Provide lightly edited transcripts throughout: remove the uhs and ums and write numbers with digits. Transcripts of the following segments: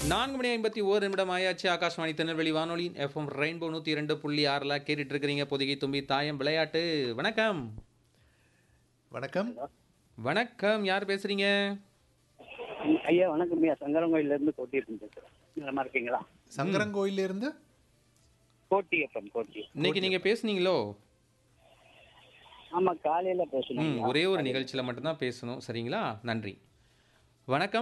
4:51 ஆயாச்சு. ஆகாஷ்வாணி திருநெல்வேலி வானொலி FM rainbow 102.6 கேட்டுட்டு இருக்கிறீங்க. பொதிகை தும்பி தாயம் விளையாட்டு. வணக்கம். வணக்கம். வணக்கம். யார் பேசுறீங்க? ஐயா வணக்கம் ஐயா. சங்கரங்கோயில இருந்து கோட்டி பேசுறேன். நல்லா இருக்கீங்களா? சங்கரங்கோயில இருந்து கோட்டி எஃப்எம் கோட்டி. இன்னைக்கு நீங்க பேசுனீங்களோ? ஆமா, காலையில பேசணும். ஒரே ஒரு நிகழ்ச்சியில மட்டும்தான் பேசணும். சரிங்களா? நன்றி. வணக்கம்.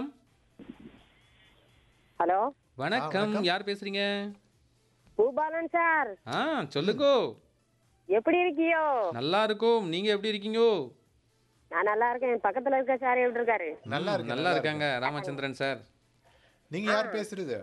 ஹலோ வணக்கம். வணக்கம். யார் பேசுறீங்க? பூபாலன் சார், சொல்லுங்கோ. எப்படி இருக்கியோ? நல்லா இருக்கும். நீங்க எப்படி இருக்கீங்கோ? நான் நல்லா இருக்கேன். என் பக்கத்துல இருக்க சார் எப்படி இருக்காரு? நல்லா இருக்கு. நல்லா இருக்காங்க ராமச்சந்திரன் சார். நீங்க யார் பேசுறது?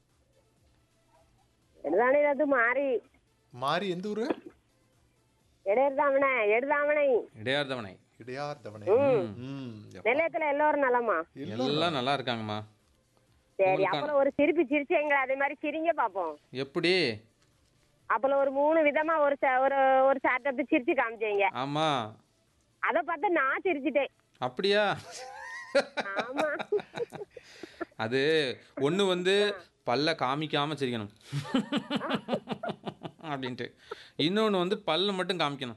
எடுதானே அது மாறி மாறி எந்த ஊரு? எடுதாமனை இடையார்தவனை. இடையார்தவனை. நிலையத்துல எல்லோரும் நலமா? எல்லாம் நல்லா இருக்காங்கம்மா. சரி, அப்புறம் ஒரு சிரிப்பு சிரிச்சீங்களா? அதே மாதிரி சிரிங்க பாப்போம். எப்படி? அப்புறம் ஒரு 3 விதமா ஒரு ஒரு சாட்டத்தை சிரிச்சு காமிச்சீங்க. ஆமா. அத பார்த்து நான் சிரிச்சிட்டேன். அப்படியா? ஆமா. அது ஒண்ணு வந்து பல்ல காமிக்காம சிரிக்கணும் அப்படின்ட்டு, இன்னொன்னு வந்து பல்ல மட்டும் காமிக்கணும்.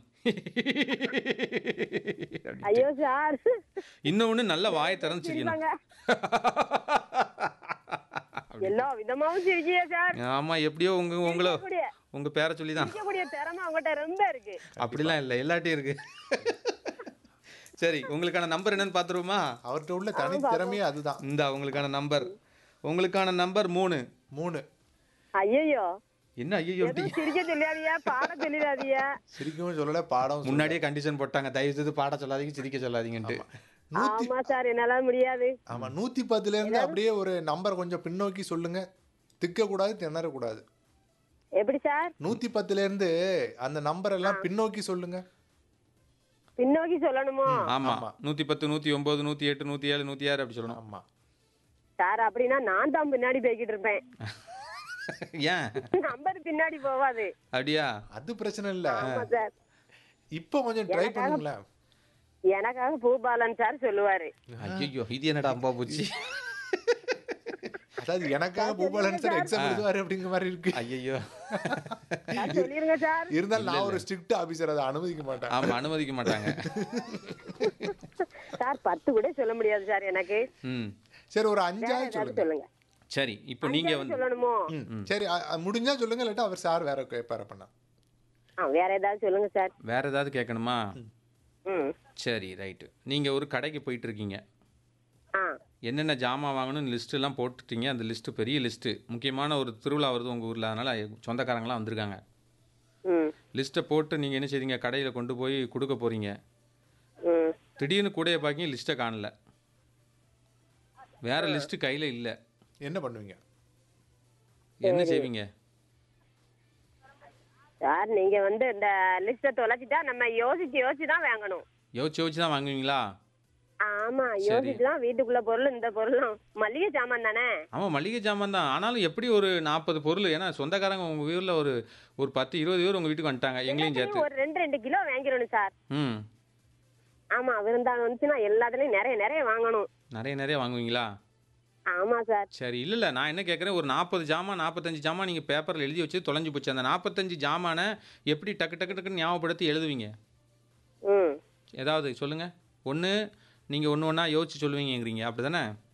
ஐயோ சார், இன்னொன்னு நல்ல வாயை திறந்து சிரிக்கணும். எல்லா விதமாவும் சிரிச்சியா சார்? ஆமா. எப்படியோ உங்க பேரை சொல்லிதான். திறமை உங்ககிட்ட ரொம்ப இருக்கு. அப்படிலாம் இல்லை, எல்லாட்டையும் இருக்கு. சரி, உங்களுக்கான நம்பர் என்னன்னு பாத்துருவோமா? அவர்கிட்ட உள்ள தனி திறமையே அதுதான். இந்த உங்களுக்கான நம்பர் 3. ஐயோ, என்ன ஐயோ? சிரிக்க சொல்லாதியா, பாட சொல்லிடாதியா. சிரிக்கவும் சொல்லல, பாடவும் முன்னாடியே கண்டிஷன் போட்டாங்க, தயவு செய்து பாட சொல்லாதீங்க, சிரிக்க சொல்லாதீங்கன்ட்டு. ஆமா சார், என்னால முடியாது. ஆமா, 110ல இருந்து அப்படியே ஒரு நம்பர் கொஞ்சம் பின்னோக்கி சொல்லுங்க. திக்க கூடாது, திணற கூடாது. எப்படி சார்? 110ல இருந்து அந்த நம்பர் எல்லாம் பின்னோக்கி சொல்லுங்க. பின்னோக்கி சொல்லணுமோ? ஆமா. 110, 109, 108, 107, 106 அப்படி சொல்லணும். ஆமா சார், அப்படின்னா நான் தான் பின்னாடி போய்கிட்டு இருப்பேன். ஏன் நம்பர் பின்னாடி போவாது. அப்படியா? அது பிரச்சனை இல்ல. ஆமா சார். இப்போ கொஞ்சம் ட்ரை பண்ணுங்களேன். எனக்காக பூபாலன் சார் சொல்லுவாரு. ஐயோ, இது என்னடா அம்பா போச்சு. அதாவது எனக்காக பூபாலன் சார் எக்ஸாம் எழுதுவாரு அப்படிங்கிற மாதிரி இருக்கு. ஐயோ, சொல்லிருங்க சார். இருந்தாலும் நான் ஒரு ஸ்ட்ரிக்ட் ஆபீசர், அதை அனுமதிக்க மாட்டேன். ஆமா, அனுமதிக்க மாட்டாங்க. சார் 10 கூட சொல்ல முடியாது சார் எனக்கு. சரி, ஒரு 5 சொல்லுங்க. சரி, இப்போ நீங்க வந்து சொல்லணுமோ? சரி, முடிஞ்சா சொல்லுங்க, இல்லாட்டா அவர் சார் வேற கேட்பாரு. பண்ணா வேற ஏதாவது சொல்லுங்க சார். வேற ஏதாவது கேட்கணுமா? ம். சரி, ரைட்டு. நீங்க ஒரு கடைக்கு போயிட்டு இருக்கீங்க. ஆ. என்னென்ன ஜாமான் வாங்கணும்னு லிஸ்ட் எல்லாம் போட்டுட்டீங்க. அந்த லிஸ்ட் பெரிய லிஸ்ட். முக்கியமான ஒரு திருவிழா வருது உங்க ஊர்ல, அதனால சொந்தக்காரங்களாம் வந்திருக்காங்க. ம். லிஸ்ட்டை போட்டு நீங்க என்ன செய்றீங்க? கடையில கொண்டு போய் கொடுக்க போறீங்க. ம். திடீர்னு கூடைய பாக்கி லிஸ்ட்டை காணல. வேற லிஸ்ட் கையில இல்ல. என்ன பண்ணுவீங்க? என்ன செய்வீங்க? சார், நீங்க வந்து இந்த லிஸ்ட தொலைச்சிட்டா நம்ம யோசிச்சு தான் வாங்கணும். யோசிச்சு தான் வாங்குவீங்களா? ஆமா, யோசிச்சு தான். வீட்டுக்குள்ள பொருள், இந்த பொருளும் மளிகை சாமான் தானே. ஆமா, மளிகை சாமான் தான். ஆனாலும் எப்படி ஒரு 40 பொருள்? ஏன்னா சொந்தக்காரங்க உங்க ஊர்ல ஒரு 10, 20 பேர் உங்க வீட்டுக்கு வந்துட்டாங்க, எங்களையும் சேர்த்து. ஒரு 2 கிலோ வாங்கிடணும் சார். ம். ஆமா, விருந்தாங்க வந்துச்சுன்னா எல்லாத்துலயும் நிறைய வாங்கணும். நிறைய வாங்குவீங்களா? ஆமா சார். சரி, இல்ல நான் என்ன கேட்குறேன், ஒரு 40 ஜாமான் 45 ஜாமான் நீங்கள் பேப்பரில் எழுதி வச்சு தொலைஞ்சு போச்சு. அந்த 45 ஜாமானை எப்படி டக்குன்னு ஞாபகப்படுத்தி எழுதுவீங்க? ம். ஏதாவது சொல்லுங்க. ஒன்று நீங்கள் ஒன்று ஒன்றா யோசிச்சு சொல்லுவீங்கிறீங்க, அப்படி தானே?